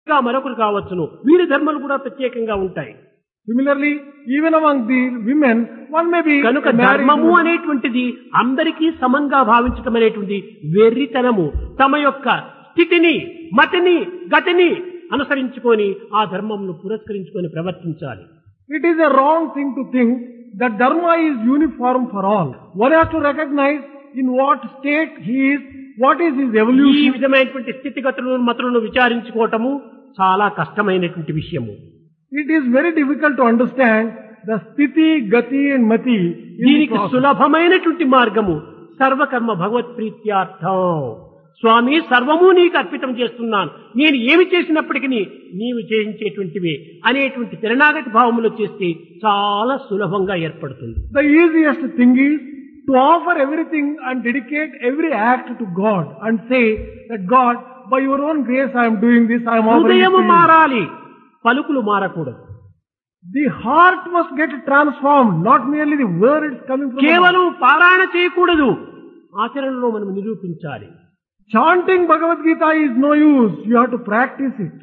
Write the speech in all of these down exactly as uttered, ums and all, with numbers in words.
మరొకరు కావచ్చును. వీరి ధర్మాలు కూడా ప్రత్యేకంగా ఉంటాయి. Similarly, even among the women, one may be కనుక married ధర్మము woman. అనేటువంటిది అందరికీ సమంగా భావించటం అనేటువంటి వెర్రితనము. తమ యొక్క స్థితిని, మతిని, గతిని అనుసరించుకొని ఆ ధర్మమును పురస్కరించుకొని ప్రవర్తించాలి. It is a wrong thing to think that dharma is uniform for all. One has to recognize in what state he is, what is his ఈ evolution. విధమైనటువంటి స్థితిగతులను మతులను విచారించుకోవటము చాలా కష్టమైనటువంటి విషయము. It is very difficult to understand the sthiti, gati and mati in the దీనికి process. సులభమైనటువంటి మార్గము సర్వకర్మ భగవత్ ప్రీత్యార్థం. స్వామి, సర్వము నీకు అర్పితం చేస్తున్నాను, నేను ఏమి చేసినప్పటికీ నీవు చేయించేటువంటివి అనేటువంటి శరణాగతి భావములో చేస్తే చాలా సులభంగా ఏర్పడుతుంది. The easiest thing is to offer everything and dedicate every act to God and say that God, by your own grace I am doing this, I am offering it హృదయము to you. మారాలి, పలుకులు మారకూడదు. The heart must get transformed, not merely the words coming from the mouth. కేవలం పారాయణ చేయకూడదు, ఆచరణలో మనం నిరూపించాలి. Chanting Bhagavad Gita is no use, you have to practice it.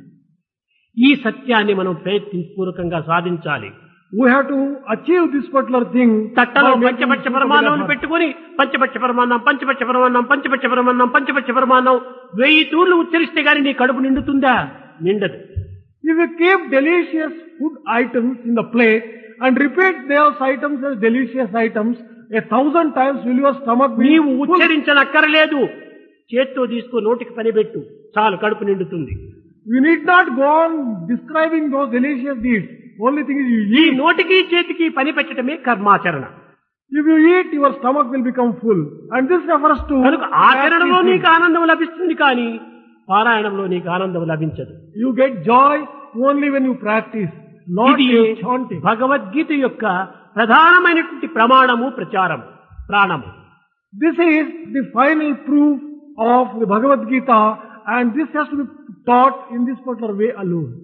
ఈ సత్యాన్ని మనం ప్రయత్నపూర్వకంగా సాధించాలి. We have to achieve this particular thing. తట్టలో by making పంచపక్ష use of పరమాణం the పెట్టుకుని పంచపక్ష పరమాన్నం పంచపక్ష పరమాన్నం పంచపక్ష పరమాన్నం పంచపక్ష పరమాన్నం వెయ్యి తూర్లు ఉచ్చరిస్తే గాని నీ కడుపు నిండుతుందా? నిండదు. If you keep delicious food items in the plate and repeat those items as delicious items a thousand times, will your stomach be నీవు full? ఉచ్చరించనక్కరలేదు, చేత్తో తీసుకో, నోటికి పని పెట్టు, చాలు, కడుపు నిండుతుంది. You need not go on describing those delicious deeds. Only thing is you ఈ eat. నోటికి చేతికి పని పెట్టడమే కర్మాచరణ. If you eat, your stomach will become full. And this refers to కనుక ఆచరణలో practicing. నీకు ఆనందం లభిస్తుంది, కానీ పారాయణంలో నీకు ఆనందం లభించదు. You get joy only when you practice, not ఇది in chanting. భగవద్గీత యొక్క ప్రధానమైనటువంటి ప్రమాణము, ప్రచారము, ప్రాణము. This is the final proof of the Bhagavad Gita, and this has to be taught in this particular way alone.